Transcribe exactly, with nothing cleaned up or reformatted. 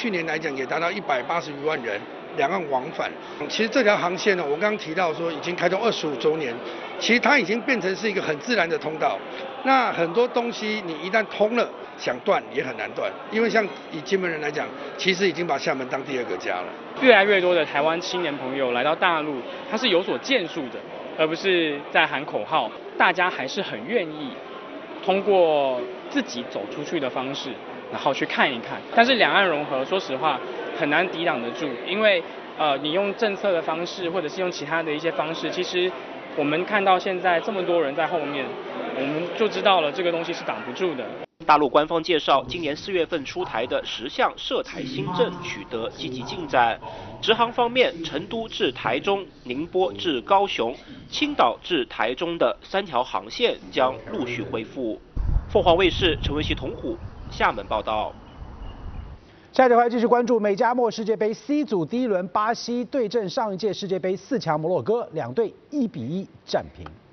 去年来讲也达到一百八十余万人两岸往返。其实这条航线呢，我刚刚提到说已经开通二十五周年，其实它已经变成是一个很自然的通道。那很多东西你一旦通了，想断也很难断，因为像以金门人来讲，其实已经把厦门当第二个家了。 越来越多的台湾青年朋友来到大陆，他是有所建树的，而不是在喊口号。大家还是很愿意通过自己走出去的方式，然后去看一看。但是两岸融合，说实话很难抵挡得住，因为呃，你用政策的方式，或者是用其他的一些方式，其实我们看到现在这么多人在后面，我们就知道了这个东西是挡不住的。 大陆官方介绍，今年四月份出台的十项涉台新政取得积极进展。直航方面，成都至台中、宁波至高雄、青岛至台中的三条航线将陆续恢复。凤凰卫视陈文熙、童虎厦门报道。 下一条继续关注美加墨世界杯 C 组第一轮，巴西对阵上一届世界杯四强摩洛哥，两队一比一战平。